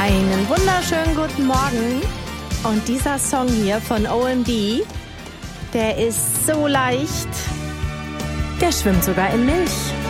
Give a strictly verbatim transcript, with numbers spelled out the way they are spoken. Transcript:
Einen wunderschönen guten Morgen. Und dieser Song hier von O M D, der ist so leicht, der schwimmt sogar in Milch.